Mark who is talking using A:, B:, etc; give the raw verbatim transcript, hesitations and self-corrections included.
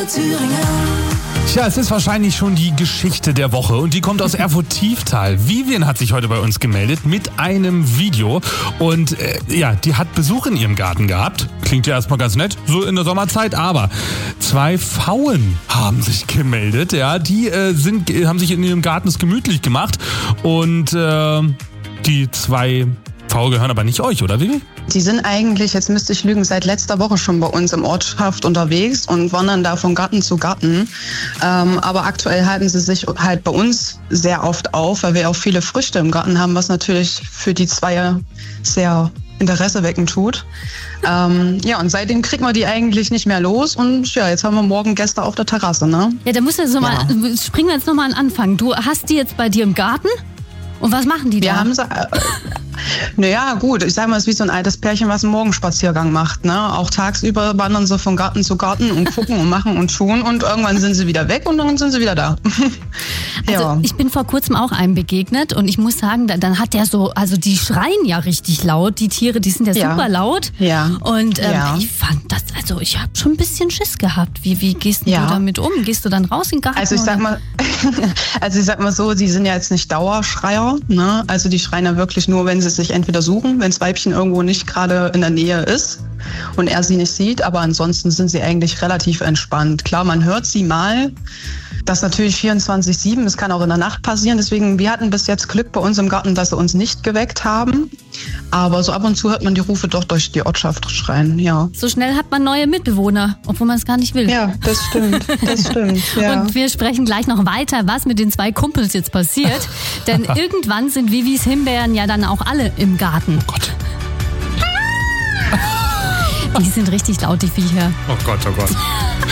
A: Tja, es ist wahrscheinlich schon die Geschichte der Woche und die kommt aus Erfurt-Tieftal. Vivian hat sich heute bei uns gemeldet mit einem Video und äh, ja, die hat Besuch in ihrem Garten gehabt. Klingt ja erstmal ganz nett, so in der Sommerzeit, aber zwei Pfauen haben sich gemeldet, ja, die äh, sind, haben sich in ihrem Garten es gemütlich gemacht und äh, die zwei Pfauen gehören aber nicht euch, oder Vivi?
B: Die sind eigentlich, jetzt müsste ich lügen, seit letzter Woche schon bei uns im Ortschaft unterwegs und wandern da von Garten zu Garten. Ähm, aber aktuell halten sie sich halt bei uns sehr oft auf, weil wir auch viele Früchte im Garten haben, was natürlich für die Zweier sehr Interesse wecken tut. Ähm, ja, und seitdem kriegen wir die eigentlich nicht mehr los und ja, jetzt haben wir morgen Gäste auf der Terrasse, ne?
C: Ja, da musst du jetzt noch
B: Ja.
C: mal, springen wir jetzt nochmal an den Anfang. Du hast die jetzt bei dir im Garten und was machen die da?
B: Wir haben sie... Äh, Naja, gut, ich sag mal, es ist wie so ein altes Pärchen, was einen Morgenspaziergang macht. Ne? Auch tagsüber wandern sie von Garten zu Garten und gucken und machen und tun und irgendwann sind sie wieder weg und dann sind sie wieder da.
C: Also
B: ja.
C: ich bin vor kurzem auch einem begegnet und ich muss sagen, da, dann hat der so, also die schreien ja richtig laut, die Tiere, die sind ja,
B: Ja.
C: super laut.
B: Ja.
C: Und ähm,
B: Ja.
C: ich fand das, also ich habe schon ein bisschen Schiss gehabt. Wie, wie gehst denn
B: Ja.
C: du damit um? Gehst du dann raus in den Garten?
B: Also ich sag
C: oder?
B: mal, also ich sag mal so, die sind ja jetzt nicht Dauerschreier, ne? Also die schreien ja wirklich nur, wenn sie sich entweder suchen, wenn das Weibchen irgendwo nicht gerade in der Nähe ist und er sie nicht sieht, aber ansonsten sind sie eigentlich relativ entspannt. Klar, man hört sie mal. Das natürlich vierundzwanzig sieben, das kann auch in der Nacht passieren. Deswegen, wir hatten bis jetzt Glück bei uns im Garten, dass sie uns nicht geweckt haben. Aber so ab und zu hört man die Rufe doch durch die Ortschaft schreien, ja.
C: So schnell hat man neue Mitbewohner, obwohl man es gar nicht will.
B: Ja, das stimmt, das stimmt, ja.
C: Und wir sprechen gleich noch weiter, was mit den zwei Kumpels jetzt passiert. Denn irgendwann sind Vivis Himbeeren ja dann auch alle im Garten.
A: Oh Gott.
C: Die sind richtig laut, die Viecher.
A: Oh Gott, oh Gott.